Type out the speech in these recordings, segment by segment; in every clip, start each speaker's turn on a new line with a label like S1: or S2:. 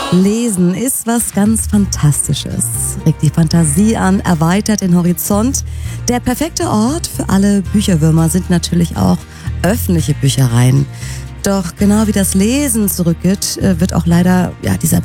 S1: Lesen ist was ganz Fantastisches. Regt die Fantasie an, erweitert den Horizont. Der perfekte Ort für alle Bücherwürmer sind natürlich auch öffentliche Büchereien. Doch genau wie das Lesen zurückgeht, wird auch leider dieser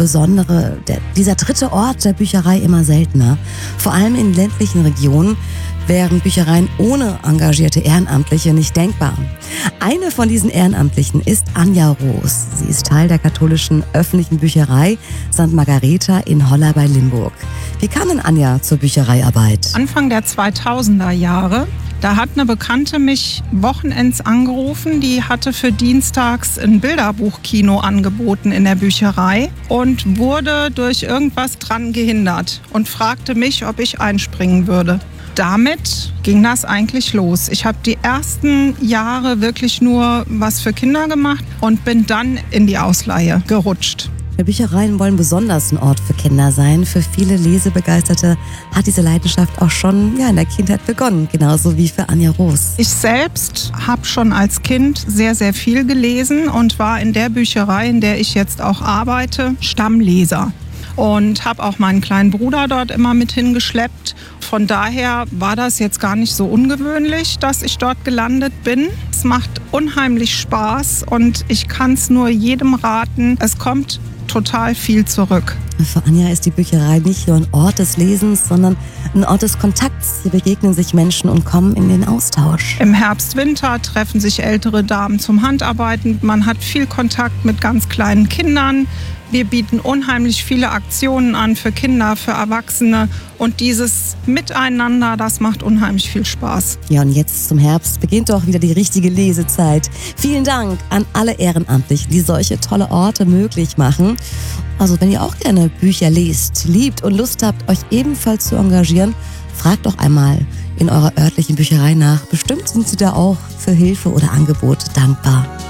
S1: dritte Ort der Bücherei immer seltener. Vor allem in ländlichen Regionen wären Büchereien ohne engagierte Ehrenamtliche nicht denkbar. Eine von diesen Ehrenamtlichen ist Anja Roos. Sie ist Teil der katholischen öffentlichen Bücherei St. Margareta in Holla bei Limburg. Wie kam denn Anja zur Büchereiarbeit?
S2: Anfang der 2000er Jahre, da hat eine Bekannte mich wochenends angerufen. Die hatte für dienstags ein Bilderbuchkino angeboten in der Bücherei und wurde durch irgendwas dran gehindert und fragte mich, ob ich einspringen würde. Damit ging das eigentlich los. Ich habe die ersten Jahre wirklich nur was für Kinder gemacht und bin dann in die Ausleihe gerutscht.
S1: Büchereien wollen besonders ein Ort für Kinder sein. Für viele Lesebegeisterte hat diese Leidenschaft auch schon in der Kindheit begonnen, genauso wie für Anja Roos.
S2: Ich selbst habe schon als Kind sehr, sehr viel gelesen und war in der Bücherei, in der ich jetzt auch arbeite, Stammleser. Und habe auch meinen kleinen Bruder dort immer mit hingeschleppt. Von daher war das jetzt gar nicht so ungewöhnlich, dass ich dort gelandet bin. Es macht unheimlich Spaß und ich kann es nur jedem raten. Es kommt total viel zurück.
S1: Für Anja ist die Bücherei nicht nur ein Ort des Lesens, sondern ein Ort des Kontakts. Hier begegnen sich Menschen und kommen in den Austausch.
S2: Im Herbst, Winter treffen sich ältere Damen zum Handarbeiten. Man hat viel Kontakt mit ganz kleinen Kindern. Wir bieten unheimlich viele Aktionen an für Kinder, für Erwachsene. Und dieses Miteinander, das macht unheimlich viel Spaß.
S1: Ja, und jetzt zum Herbst beginnt doch wieder die richtige Lesezeit. Vielen Dank an alle Ehrenamtlichen, die solche tolle Orte möglich machen. Also wenn ihr auch gerne Bücher lest, liebt und Lust habt, euch ebenfalls zu engagieren, fragt doch einmal in eurer örtlichen Bücherei nach. Bestimmt sind sie da auch für Hilfe oder Angebote dankbar.